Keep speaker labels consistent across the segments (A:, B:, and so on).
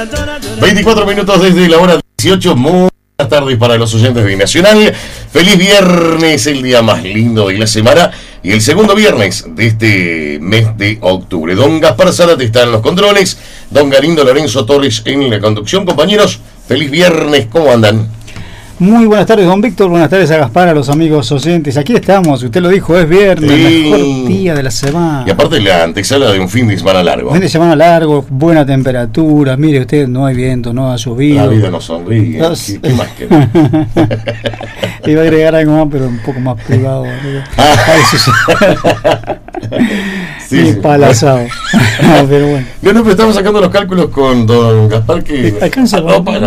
A: 24 minutos desde la hora 18. Muy buenas tardes para los oyentes de Nacional. Feliz viernes, el día más lindo de la semana y el segundo viernes de este mes de octubre. Don Gaspar Zárate está en los controles, don Galindo Lorenzo Torres en la conducción. Compañeros, feliz viernes, ¿cómo andan?
B: Muy buenas tardes, don Víctor. Buenas tardes a Gaspar, a los amigos oyentes. Aquí estamos, usted lo dijo, es viernes, el mejor día de la semana.
A: Y aparte la antesala de un fin de semana largo.
B: Un fin de semana largo, buena temperatura. Mire usted, no hay viento, no ha llovido.
A: La vida nos sonríe. ¿Qué más que?
B: Iba a agregar algo más, pero un poco más privado. Sí, palazado. Pero bueno.
A: No, pero estamos sacando los cálculos con don Gaspar que...
B: Alcanza.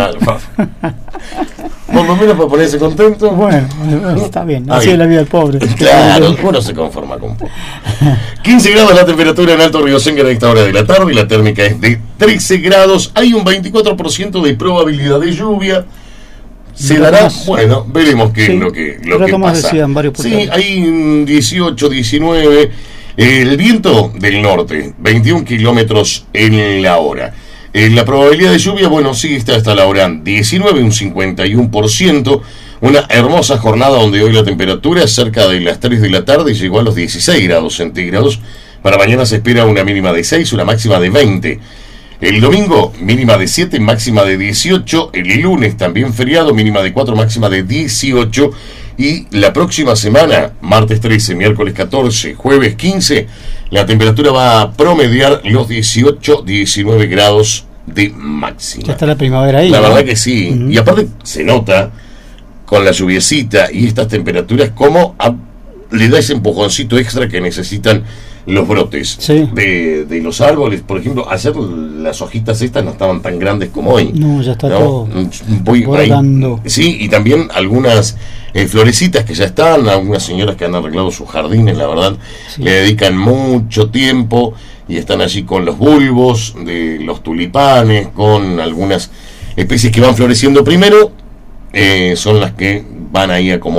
A: Por lo menos para ponerse contento.
B: Bueno, está bien, así es la vida del pobre.
A: Claro, uno se conforma con poco. 15 grados la temperatura en Alto Río Senga a esta hora de la tarde y la térmica es de 13 grados. Hay un 24% de probabilidad de lluvia. Se dará, bueno, veremos qué es lo que pasa. Sí, hay 18, 19. El viento del norte, 21 kilómetros en la hora. La probabilidad de lluvia, bueno, sí está hasta la hora 19, un 51%. Una hermosa jornada donde hoy la temperatura es cerca de las 3 de la tarde y llegó a los 16 grados centígrados. Para mañana se espera una mínima de 6, una máxima de 20. El domingo, mínima de 7, máxima de 18. El lunes, también feriado, mínima de 4, máxima de 18. Y la próxima semana, martes 13, miércoles 14, jueves 15, la temperatura va a promediar los 18, 19 grados de máxima.
B: Ya está la primavera ahí.
A: La verdad que sí. Y aparte se nota con la lluviecita y estas temperaturas como le da ese empujoncito extra que necesitan los brotes de los árboles. Por ejemplo, ayer las hojitas estas no estaban tan grandes como hoy.
B: No, ya está todo
A: bordando. Sí, y también algunas florecitas que ya están, algunas señoras que han arreglado sus jardines, la verdad, le dedican mucho tiempo y están allí con los bulbos de los tulipanes, con algunas especies que van floreciendo primero, son las que van ahí a como